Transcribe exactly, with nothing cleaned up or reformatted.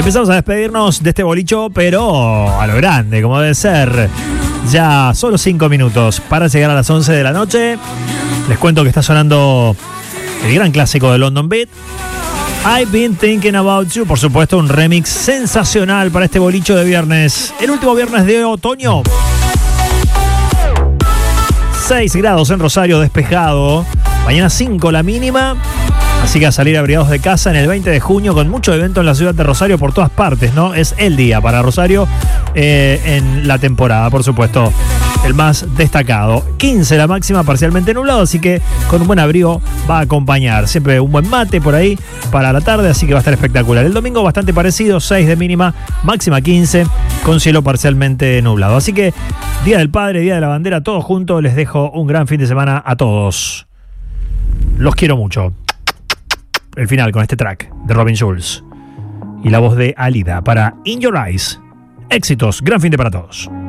Empezamos a despedirnos de este bolicho, pero a lo grande, como debe ser. Ya solo cinco minutos para llegar a las once de la noche. Les cuento que está sonando el gran clásico de London Beat, I've Been Thinking About You. Por supuesto, un remix sensacional para este bolicho de viernes. El último viernes de otoño. seis grados en Rosario, despejado. Mañana cinco la mínima. Así que a salir abrigados de casa en el veinte de junio, con mucho evento en la ciudad de Rosario por todas partes, ¿no? Es el día para Rosario eh, en la temporada, por supuesto, el más destacado. quince la máxima, parcialmente nublado, así que con un buen abrigo va a acompañar. Siempre un buen mate por ahí para la tarde, así que va a estar espectacular. El domingo bastante parecido, seis de mínima, máxima quince, con cielo parcialmente nublado. Así que Día del Padre, Día de la Bandera, todos juntos. Les dejo un gran fin de semana a todos. Los quiero mucho. El final con este track de Robin Schulz y la voz de Alida para In Your Eyes. Éxitos, gran fin de para todos.